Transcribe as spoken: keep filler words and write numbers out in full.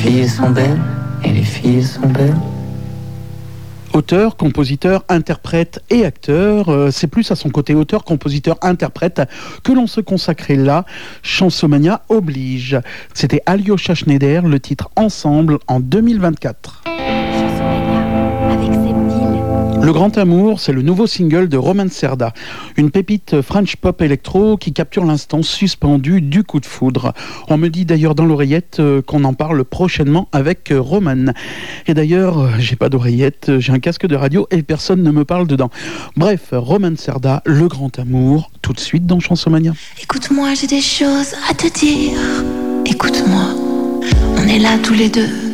filles sont belles et les filles sont belles. Auteur, compositeur, interprète et acteur, euh, c'est plus à son côté auteur, compositeur, interprète que l'on se consacrait là. Chansomania oblige. C'était Alyosha Schneider, le titre Ensemble en deux mille vingt-quatre. Avec Septile. Le Grand Amour, c'est le nouveau single de Roman Serda, une pépite French pop électro qui capture l'instant suspendu du coup de foudre. On me dit d'ailleurs dans l'oreillette euh, qu'on en parle prochainement avec euh, Roman. Et d'ailleurs, euh, j'ai pas d'oreillette, euh, j'ai un casque de radio et personne ne me parle dedans. Bref, Roman Serda, Le Grand Amour, tout de suite dans Chansomania. Écoute-moi, j'ai des choses à te dire. Écoute-moi, on est là tous les deux.